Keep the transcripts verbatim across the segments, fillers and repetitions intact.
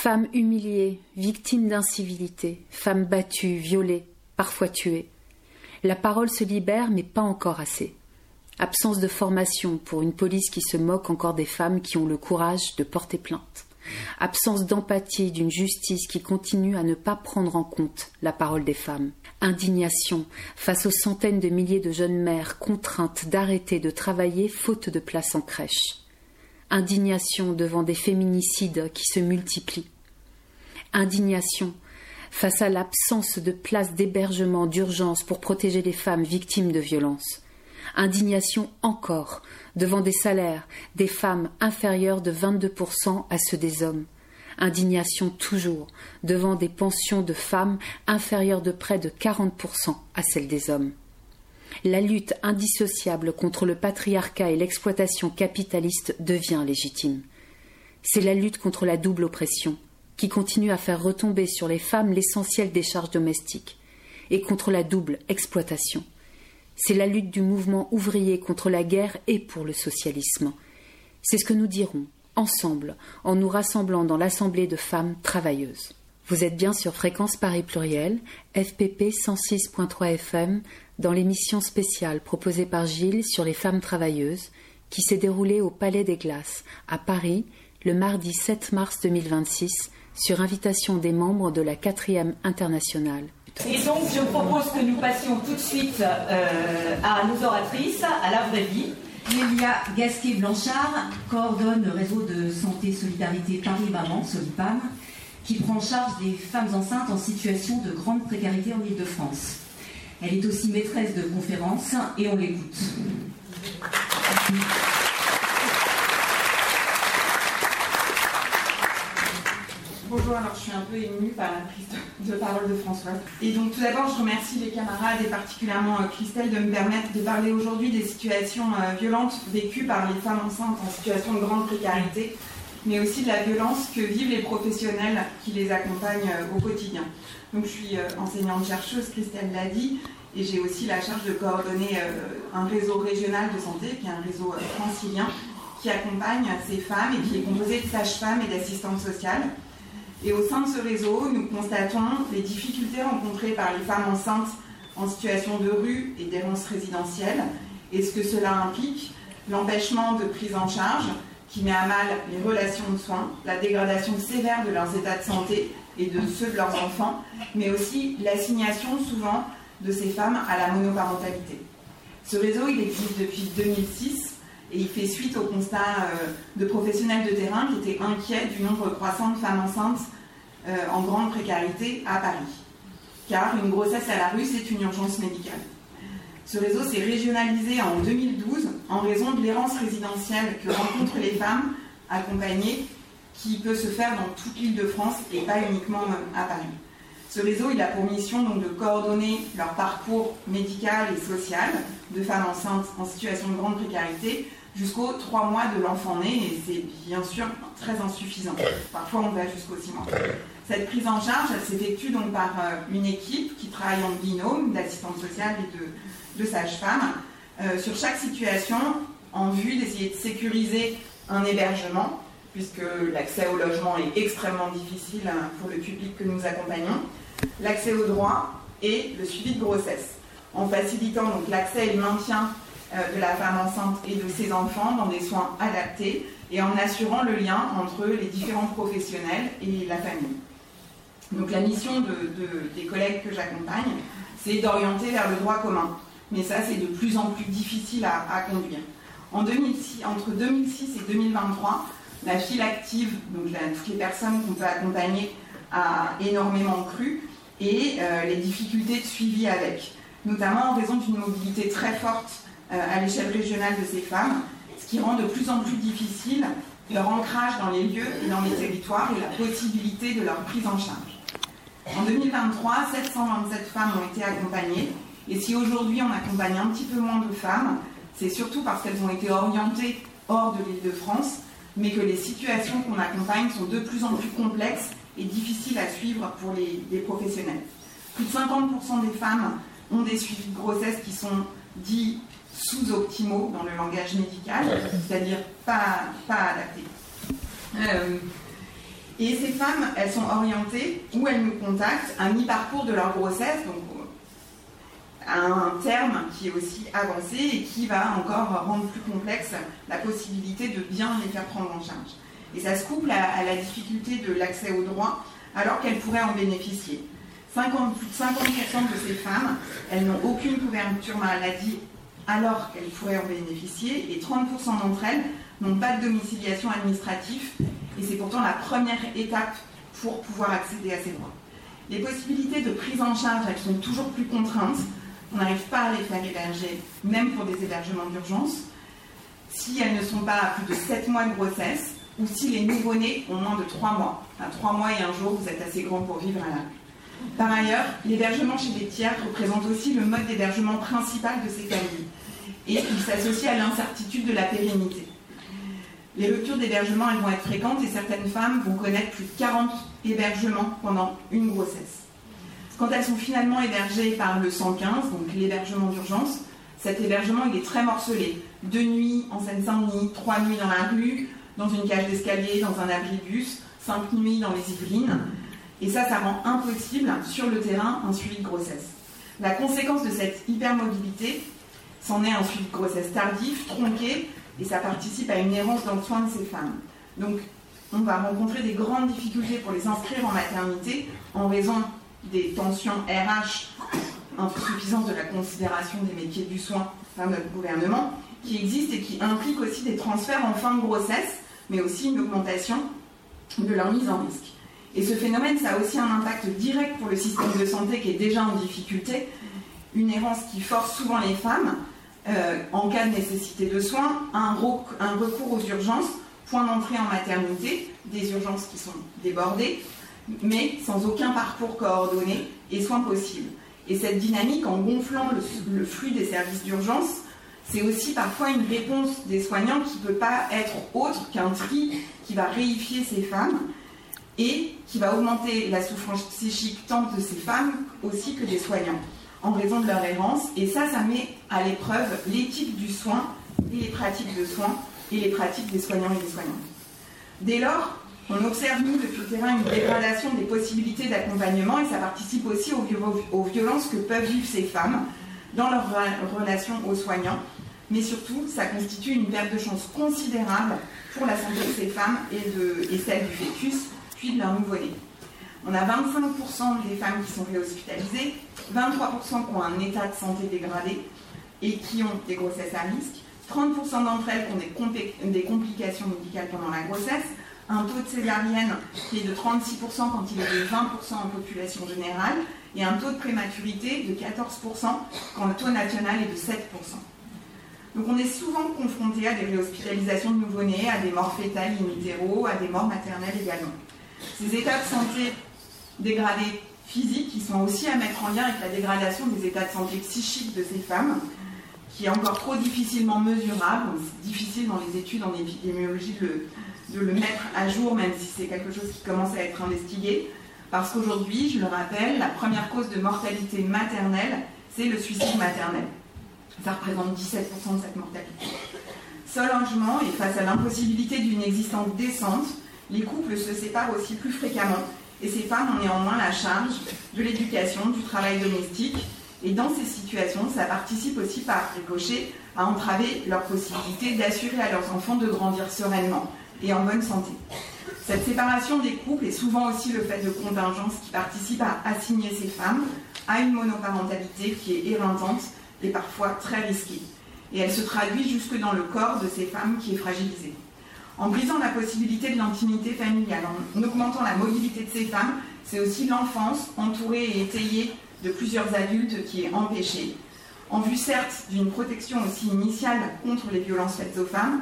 Femmes humiliées, victimes d'incivilité, femmes battues, violées, parfois tuées. La parole se libère, mais pas encore assez. Absence de formation pour une police qui se moque encore des femmes qui ont le courage de porter plainte. Absence d'empathie d'une justice qui continue à ne pas prendre en compte la parole des femmes. Indignation face aux centaines de milliers de jeunes mères contraintes d'arrêter de travailler faute de place en crèche. Indignation devant des féminicides qui se multiplient. Indignation face à l'absence de places d'hébergement d'urgence pour protéger les femmes victimes de violences. Indignation encore devant des salaires des femmes inférieurs de vingt-deux pour cent à ceux des hommes. Indignation toujours devant des pensions de femmes inférieures de près de quarante pour cent à celles des hommes. La lutte indissociable contre le patriarcat et l'exploitation capitaliste devient légitime. C'est la lutte contre la double oppression qui continue à faire retomber sur les femmes l'essentiel des charges domestiques et contre la double exploitation. C'est la lutte du mouvement ouvrier contre la guerre et pour le socialisme. C'est ce que nous dirons, ensemble, en nous rassemblant dans l'Assemblée de femmes travailleuses. Vous êtes bien sur Fréquence Paris Pluriel, F P P cent six point trois F M, dans l'émission spéciale proposée par Gilles sur les femmes travailleuses, qui s'est déroulée au Palais des Glaces, à Paris, le mardi sept mars deux mille vingt-six, sur invitation des membres de la quatrième internationale. Et donc, je propose que nous passions tout de suite euh, à nos oratrices, à la vraie vie. Lélia Gasquet-Blanchard coordonne le réseau de santé solidarité Paris-Maman, Solipam, qui prend en charge des femmes enceintes en situation de grande précarité en Île-de-France. Elle est aussi maîtresse de conférences et on l'écoute. Bonjour, alors je suis un peu émue par la prise de, de parole de Françoise. Et donc tout d'abord, je remercie les camarades et particulièrement euh, Christelle de me permettre de parler aujourd'hui des situations euh, violentes vécues par les femmes enceintes en situation de grande précarité, mais aussi de la violence que vivent les professionnels qui les accompagnent euh, au quotidien. Donc je suis euh, enseignante-chercheuse, Christelle l'a dit, et j'ai aussi la charge de coordonner euh, un réseau régional de santé, qui est un réseau euh, francilien, qui accompagne ces femmes et qui est composé de sages-femmes et d'assistantes sociales. Et au sein de ce réseau, nous constatons les difficultés rencontrées par les femmes enceintes en situation de rue et d'errance résidentielle et ce que cela implique, l'empêchement de prise en charge qui met à mal les relations de soins, la dégradation sévère de leurs états de santé et de ceux de leurs enfants, mais aussi l'assignation souvent de ces femmes à la monoparentalité. Ce réseau, il existe depuis deux mille six et il fait suite au constat euh, de professionnels de terrain qui étaient inquiets du nombre croissant de femmes enceintes euh, en grande précarité à Paris. Car une grossesse à la rue, c'est une urgence médicale. Ce réseau s'est régionalisé en deux mille douze en raison de l'errance résidentielle que rencontrent les femmes accompagnées qui peut se faire dans toute l'Île-de-France et pas uniquement à Paris. Ce réseau, il a pour mission donc, de coordonner leur parcours médical et social de femmes enceintes en situation de grande précarité jusqu'aux trois mois de l'enfant né, et c'est bien sûr très insuffisant. Parfois, on va jusqu'aux six mois. Cette prise en charge, elle s'effectue donc par une équipe qui travaille en binôme d'assistantes sociales et de, de sages-femmes euh, sur chaque situation en vue d'essayer de sécuriser un hébergement, puisque l'accès au logement est extrêmement difficile pour le public que nous accompagnons, l'accès aux droits et le suivi de grossesse, en facilitant donc l'accès et le maintien de la femme enceinte et de ses enfants dans des soins adaptés et en assurant le lien entre les différents professionnels et la famille. Donc la mission de, de, des collègues que j'accompagne, c'est d'orienter vers le droit commun. Mais ça, c'est de plus en plus difficile à, à conduire. En deux mille six, entre deux mille six et deux mille vingt-trois, la file active, donc la, toutes les personnes qu'on peut accompagner, a énormément cru et euh, les difficultés de suivi avec, notamment en raison d'une mobilité très forte euh, à l'échelle régionale de ces femmes, ce qui rend de plus en plus difficile leur ancrage dans les lieux et dans les territoires et la possibilité de leur prise en charge. En deux mille vingt-trois, sept cent vingt-sept femmes ont été accompagnées, et si aujourd'hui on accompagne un petit peu moins de femmes, c'est surtout parce qu'elles ont été orientées hors de l'Île-de-France, mais que les situations qu'on accompagne sont de plus en plus complexes et difficiles à suivre pour les, les professionnels. Plus de cinquante pour cent des femmes ont des suivis de grossesse qui sont dits sous-optimaux dans le langage médical, c'est-à-dire pas, pas adaptés. Euh, Et ces femmes, elles sont orientées, ou elles nous contactent, à mi-parcours de leur grossesse, donc à un terme qui est aussi avancé et qui va encore rendre plus complexe la possibilité de bien les faire prendre en charge. Et ça se couple à, à la difficulté de l'accès aux droits, alors qu'elles pourraient en bénéficier. cinquante, plus de cinquante pour cent de ces femmes, elles n'ont aucune couverture maladie alors qu'elles pourraient en bénéficier, et trente pour cent d'entre elles n'ont pas de domiciliation administrative, et c'est pourtant la première étape pour pouvoir accéder à ces droits. Les possibilités de prise en charge, elles sont toujours plus contraintes. On n'arrive pas à les faire héberger, même pour des hébergements d'urgence, si elles ne sont pas à plus de sept mois de grossesse, ou si les nouveau-nés ont moins de trois mois. À trois mois et un jour, vous êtes assez grand pour vivre à la rue. Par ailleurs, l'hébergement chez les tiers représente aussi le mode d'hébergement principal de ces familles, et il s'associe à l'incertitude de la pérennité. Les ruptures d'hébergement, elles vont être fréquentes, et certaines femmes vont connaître plus de quarante hébergements pendant une grossesse. Quand elles sont finalement hébergées par le cent quinze, donc l'hébergement d'urgence, cet hébergement il est très morcelé. Deux nuits en Seine-Saint-Denis, trois nuits dans la rue, dans une cage d'escalier, dans un abribus, cinq nuits dans les Yvelines. Et ça, ça rend impossible sur le terrain un suivi de grossesse. La conséquence de cette hypermobilité, c'en est un suivi de grossesse tardif, tronqué, et ça participe à une errance dans le soin de ces femmes. Donc, on va rencontrer des grandes difficultés pour les inscrire en maternité en raison des tensions R H, insuffisance de la considération des métiers du soin par notre gouvernement, qui existent et qui impliquent aussi des transferts en fin de grossesse, mais aussi une augmentation de leur mise en risque. Et ce phénomène, ça a aussi un impact direct pour le système de santé qui est déjà en difficulté, une errance qui force souvent les femmes, euh, en cas de nécessité de soins, un, rec- un recours aux urgences, point d'entrée en maternité, des urgences qui sont débordées, mais sans aucun parcours coordonné et soins possibles. Et cette dynamique, en gonflant le, le flux des services d'urgence, c'est aussi parfois une réponse des soignants qui ne peut pas être autre qu'un tri qui va réifier ces femmes et qui va augmenter la souffrance psychique tant de ces femmes aussi que des soignants, en raison de leur errance. Et ça, ça met à l'épreuve l'éthique du soin et les pratiques de soins et les pratiques des soignants et des soignantes. Dès lors, on observe, nous, depuis le terrain, une dégradation des possibilités d'accompagnement et ça participe aussi aux, aux violences que peuvent vivre ces femmes dans leur relation aux soignants. Mais surtout, ça constitue une perte de chance considérable pour la santé de ces femmes et, de, et celle du fœtus, puis de leur nouveau-né. On a vingt-cinq pour cent des femmes qui sont réhospitalisées, vingt-trois pour cent qui ont un état de santé dégradé et qui ont des grossesses à risque, trente pour cent d'entre elles qui ont des, compé- des complications médicales pendant la grossesse, un taux de césarienne qui est de trente-six pour cent quand il est de vingt pour cent en population générale, et un taux de prématurité de quatorze pour cent quand le taux national est de sept pour cent. Donc on est souvent confronté à des réhospitalisations de nouveau-nés, à des morts fétales in utero, à des morts maternelles également. Ces états de santé dégradés physiques, qui sont aussi à mettre en lien avec la dégradation des états de santé psychiques de ces femmes, qui est encore trop difficilement mesurable. C'est difficile dans les études en épidémiologie de le, de le mettre à jour, même si c'est quelque chose qui commence à être investigué. Parce qu'aujourd'hui, je le rappelle, la première cause de mortalité maternelle, c'est le suicide maternel. Ça représente dix-sept pour cent de cette mortalité. Seul logement, et face à l'impossibilité d'une existence décente, les couples se séparent aussi plus fréquemment, et ces femmes ont néanmoins la charge de l'éducation, du travail domestique, et dans ces situations, ça participe aussi par ricochet à entraver leur possibilité d'assurer à leurs enfants de grandir sereinement et en bonne santé. Cette séparation des couples est souvent aussi le fait de contingences qui participent à assigner ces femmes à une monoparentalité qui est éreintante et parfois très risquée. Et elle se traduit jusque dans le corps de ces femmes qui est fragilisé. En brisant la possibilité de l'intimité familiale, en augmentant la mobilité de ces femmes, c'est aussi l'enfance entourée et étayée de plusieurs adultes qui est empêchée, en vue certes d'une protection aussi initiale contre les violences faites aux femmes,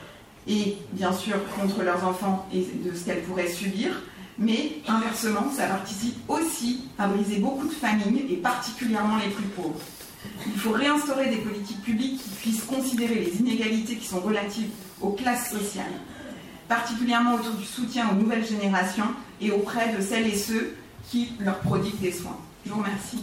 et bien sûr contre leurs enfants et de ce qu'elles pourraient subir, mais inversement, ça participe aussi à briser beaucoup de familles, et particulièrement les plus pauvres. Il faut réinstaurer des politiques publiques qui puissent considérer les inégalités qui sont relatives aux classes sociales, particulièrement autour du soutien aux nouvelles générations et auprès de celles et ceux qui leur prodiguent des soins. Je vous remercie.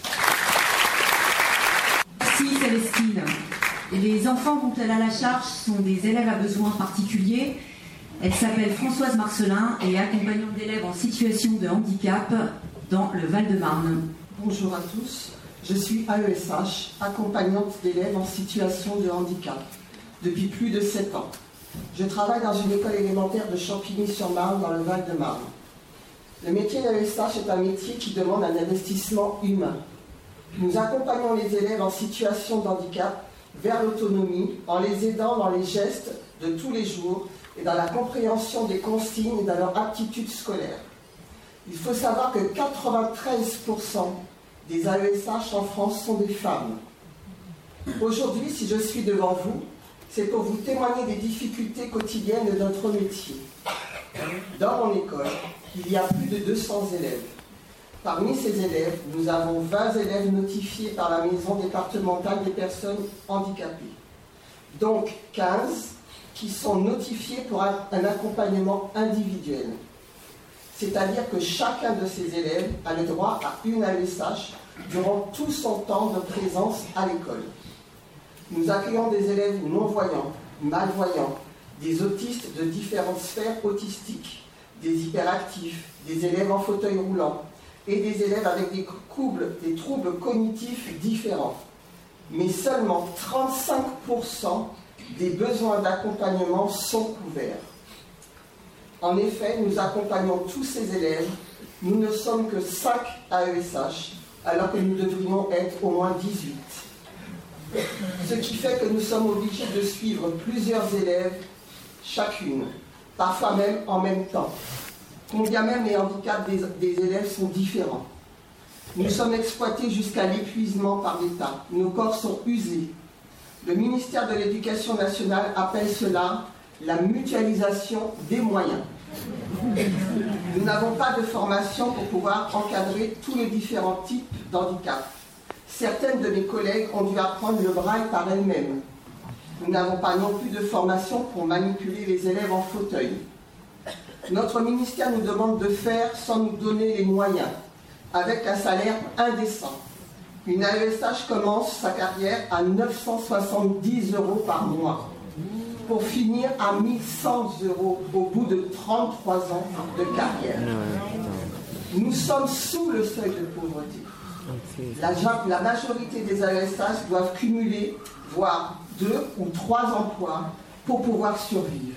Merci Célestine. Les enfants dont elle a la charge sont des élèves à besoins particuliers Elle s'appelle Françoise Marcelin et est accompagnante d'élèves en situation de handicap dans le Val-de-Marne. Bonjour à tous, je suis A E S H, accompagnante d'élèves en situation de handicap, depuis plus de sept ans. Je travaille dans une école élémentaire de Champigny-sur-Marne, dans le Val-de-Marne. Le métier d'A E S H est un métier qui demande un investissement humain. Nous accompagnons les élèves en situation de handicap vers l'autonomie, en les aidant dans les gestes de tous les jours et dans la compréhension des consignes et dans leur aptitude scolaire. Il faut savoir que quatre-vingt-treize pour cent des A E S H en France sont des femmes. Aujourd'hui, si je suis devant vous, c'est pour vous témoigner des difficultés quotidiennes de notre métier. Dans mon école, il y a plus de deux cents élèves. Parmi ces élèves, nous avons vingt élèves notifiés par la Maison départementale des personnes handicapées. Donc quinze qui sont notifiés pour un, un accompagnement individuel. C'est-à-dire que chacun de ces élèves a le droit à une A E S H durant tout son temps de présence à l'école. Nous accueillons des élèves non-voyants, malvoyants, des autistes de différentes sphères autistiques, des hyperactifs, des élèves en fauteuil roulant et des élèves avec des troubles, des troubles cognitifs différents. Mais seulement trente-cinq pour cent des besoins d'accompagnement sont couverts. En effet, nous accompagnons tous ces élèves. Nous ne sommes que cinq A E S H, alors que nous devrions être au moins dix-huit. Ce qui fait que nous sommes obligés de suivre plusieurs élèves chacune, parfois même en même temps. Combien même les handicaps des, des élèves sont différents. Nous sommes exploités jusqu'à l'épuisement par l'État. Nos corps sont usés. Le ministère de l'Éducation nationale appelle cela la mutualisation des moyens. Nous n'avons pas de formation pour pouvoir encadrer tous les différents types d'handicap. Certaines de mes collègues ont dû apprendre le braille par elles-mêmes. Nous n'avons pas non plus de formation pour manipuler les élèves en fauteuil. Notre ministère nous demande de faire sans nous donner les moyens, avec un salaire indécent. Une A E S H commence sa carrière à neuf cent soixante-dix euros par mois, pour finir à mille cent euros au bout de trente-trois ans de carrière. Nous sommes sous le seuil de pauvreté. La, la majorité des A E S H doivent cumuler, voire deux ou trois emplois pour pouvoir survivre.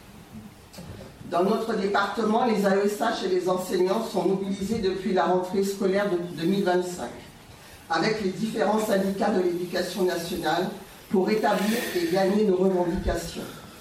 Dans notre département, les A E S H et les enseignants sont mobilisés depuis la rentrée scolaire de deux mille vingt-cinq, avec les différents syndicats de l'éducation nationale, pour établir et gagner nos revendications.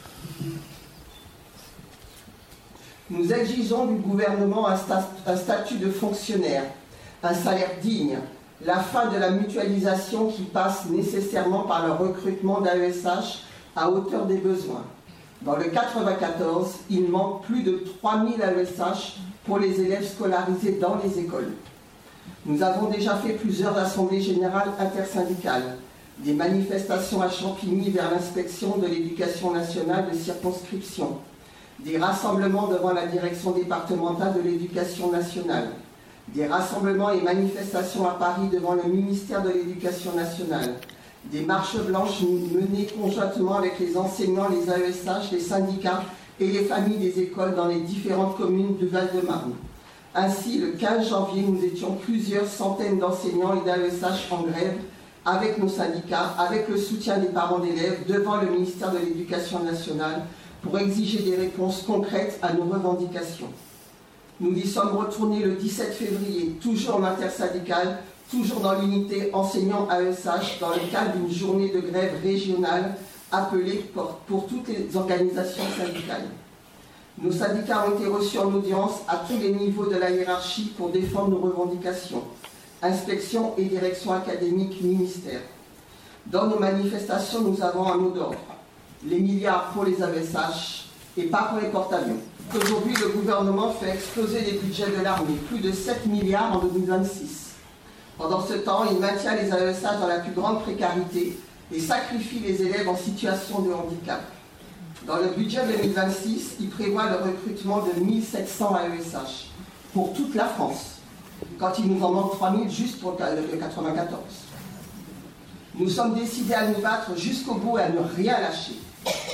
Nous exigeons du gouvernement un, sta- un statut de fonctionnaire, un salaire digne, la fin de la mutualisation qui passe nécessairement par le recrutement d'A E S H à hauteur des besoins. Dans le quatre-vingt-quatorze, il manque plus de trois mille A E S H pour les élèves scolarisés dans les écoles. Nous avons déjà fait plusieurs assemblées générales intersyndicales, des manifestations à Champigny vers l'inspection de l'éducation nationale de circonscription, des rassemblements devant la direction départementale de l'éducation nationale, des rassemblements et manifestations à Paris devant le ministère de l'Éducation nationale, des marches blanches menées conjointement avec les enseignants, les A E S H, les syndicats et les familles des écoles dans les différentes communes du Val-de-Marne. Ainsi, le quinze janvier, nous étions plusieurs centaines d'enseignants et d'A E S H en grève avec nos syndicats, avec le soutien des parents d'élèves devant le ministère de l'Éducation nationale pour exiger des réponses concrètes à nos revendications. Nous y sommes retournés le dix-sept février, toujours en intersyndicale, toujours dans l'unité enseignants A E S H, dans le cadre d'une journée de grève régionale appelée pour, pour toutes les organisations syndicales. Nos syndicats ont été reçus en audience à tous les niveaux de la hiérarchie pour défendre nos revendications, inspection et direction académique ministère. Dans nos manifestations, nous avons un mot d'ordre, les milliards pour les A E S H et pas pour les porte-avions. Aujourd'hui, le gouvernement fait exploser les budgets de l'armée, plus de sept milliards en deux mille vingt-six. Pendant ce temps, il maintient les A E S H dans la plus grande précarité et sacrifie les élèves en situation de handicap. Dans le budget deux mille vingt-six, il prévoit le recrutement de mille sept cents A E S H pour toute la France, quand il nous en manque trois mille juste pour le quatre-vingt-quatorze. Nous sommes décidés à nous battre jusqu'au bout et à ne rien lâcher.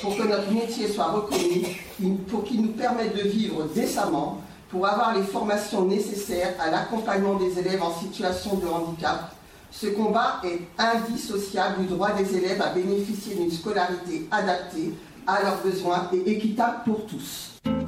pour que notre métier soit reconnu, pour qu'il nous permette de vivre décemment, pour avoir les formations nécessaires à l'accompagnement des élèves en situation de handicap. Ce combat est indissociable du droit des élèves à bénéficier d'une scolarité adaptée à leurs besoins et équitable pour tous.